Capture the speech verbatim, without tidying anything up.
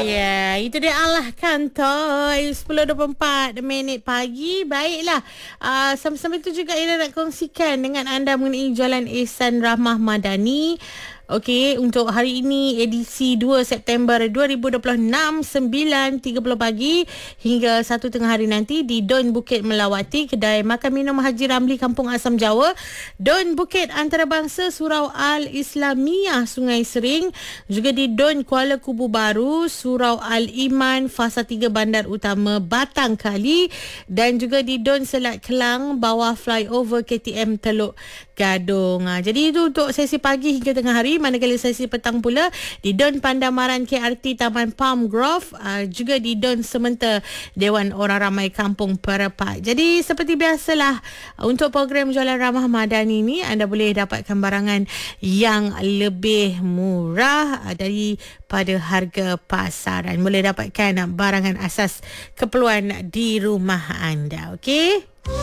Ya, yeah, itu dia Allah kantoi sepuluh dua puluh empat minit pagi. Baiklah, uh, sambil-sambil itu juga Ira nak kongsikan dengan anda mengenai Jalan Ihsan Rahmah Madani. Okey, untuk hari ini edisi dua September dua ribu dua puluh enam, sembilan tiga puluh pagi hingga satu tengah hari nanti di Don Bukit Melawati, kedai makan minum Haji Ramli Kampung Asam Jawa, Don Bukit Antarabangsa Surau Al-Islamiyah Sungai Sering, juga di Don Kuala Kubu Baru Surau Al-Iman Fasa tiga Bandar Utama Batang Kali, dan juga di Don Selat Kelang bawah flyover K T M Teluk Gadong. Ha, jadi itu untuk sesi pagi hingga tengah hari. Manakala sesi petang pula di Don Pandamaran K R T Taman Palm Grove, uh, juga di Don Sementa Dewan Orang Ramai Kampung Perepat. Jadi seperti biasalah, untuk program Jualan Ramah Madani ni anda boleh dapatkan barangan yang lebih murah uh, daripada harga pasaran. Boleh dapatkan uh, barangan asas keperluan di rumah anda. Okey?